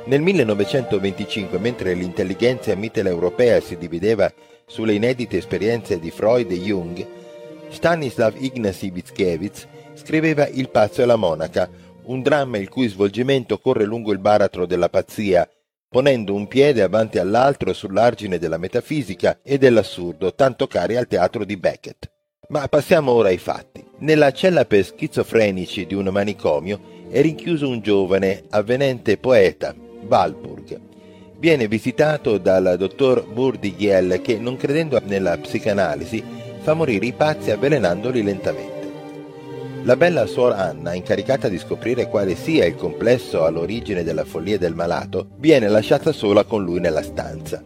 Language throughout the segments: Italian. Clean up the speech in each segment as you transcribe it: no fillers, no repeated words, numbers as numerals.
Nel 1925, mentre l'intelligenza mitteleuropea si divideva sulle inedite esperienze di Freud e Jung, Stanislav Ignasi Mickiewicz scriveva Il pazzo e la monaca, un dramma il cui svolgimento corre lungo il baratro della pazzia, ponendo un piede avanti all'altro sull'argine della metafisica e dell'assurdo, tanto cari al teatro di Beckett. Ma passiamo ora ai fatti. Nella cella per schizofrenici di un manicomio è rinchiuso un giovane, avvenente poeta, Walpurg. Viene visitato dal dottor Bourdieu che, non credendo nella psicanalisi, fa morire i pazzi avvelenandoli lentamente. La bella suor Anna, incaricata di scoprire quale sia il complesso all'origine della follia del malato, viene lasciata sola con lui nella stanza.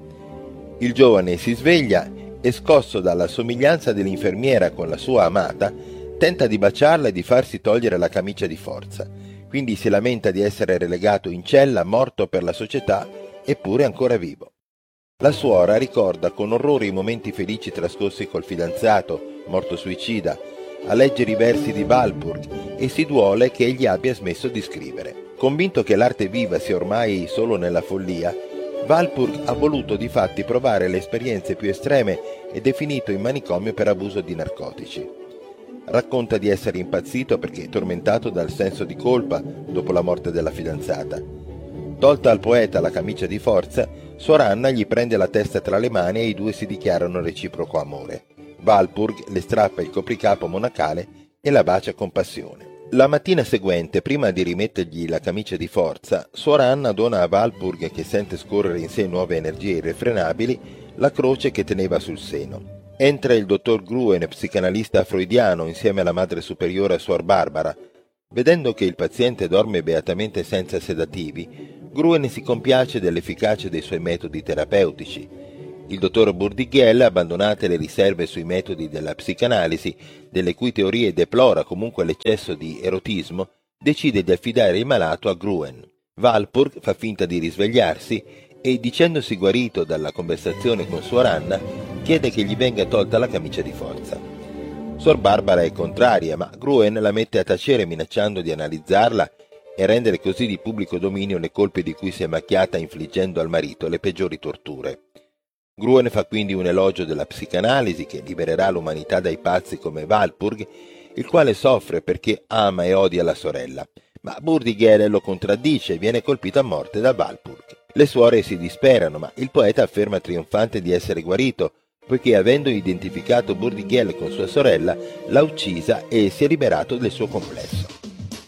Il giovane si sveglia e, scosso dalla somiglianza dell'infermiera con la sua amata, tenta di baciarla e di farsi togliere la camicia di forza. Quindi si lamenta di essere relegato in cella, morto per la società, eppure ancora vivo. La suora ricorda con orrore i momenti felici trascorsi col fidanzato, morto suicida, a leggere i versi di Walpurg, e si duole che egli abbia smesso di scrivere. Convinto che l'arte viva sia ormai solo nella follia, Walpurg ha voluto difatti provare le esperienze più estreme ed è finito in manicomio per abuso di narcotici. Racconta di essere impazzito perché tormentato dal senso di colpa dopo la morte della fidanzata. Tolta al poeta la camicia di forza, suor Anna gli prende la testa tra le mani e i due si dichiarano reciproco amore. Walpurg le strappa il copricapo monacale e la bacia con passione. La mattina seguente, prima di rimettergli la camicia di forza, suor Anna dona a Walpurg, che sente scorrere in sé nuove energie irrefrenabili, la croce che teneva sul seno. Entra il dottor Gruen, psicanalista freudiano, insieme alla madre superiore suor Barbara. Vedendo che il paziente dorme beatamente senza sedativi, Gruen si compiace dell'efficacia dei suoi metodi terapeutici. Il dottor Bourdieu, abbandonate le riserve sui metodi della psicanalisi, delle cui teorie deplora comunque l'eccesso di erotismo, decide di affidare il malato a Gruen. Walpurg fa finta di risvegliarsi e, dicendosi guarito dalla conversazione con suor Anna, chiede che gli venga tolta la camicia di forza. Suor Barbara è contraria, ma Gruen la mette a tacere minacciando di analizzarla e rendere così di pubblico dominio le colpe di cui si è macchiata infliggendo al marito le peggiori torture. Gruen fa quindi un elogio della psicanalisi che libererà l'umanità dai pazzi come Walpurg, il quale soffre perché ama e odia la sorella, ma Bourdieu lo contraddice e viene colpito a morte da Walpurg. Le suore si disperano, ma il poeta afferma trionfante di essere guarito, poiché avendo identificato Bourdieu con sua sorella, l'ha uccisa e si è liberato del suo complesso.